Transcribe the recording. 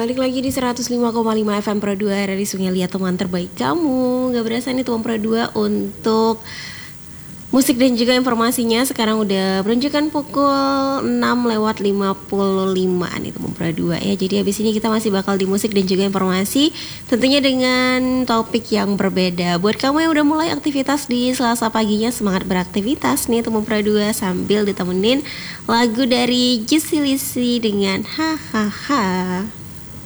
Balik lagi di 105,5 FM Pro 2 dari Sungai Liat, teman terbaik kamu. Gak berasa nih teman Pro 2 untuk musik dan juga informasinya. Sekarang udah menunjukkan pukul 6:55 nih teman Pro 2 ya. Jadi habis ini kita masih bakal di musik dan juga informasi, tentunya dengan topik yang berbeda. Buat kamu yang udah mulai aktivitas di Selasa paginya, semangat beraktivitas nih teman Pro 2 sambil ditemenin lagu dari Juicy Luicy dengan hahaha.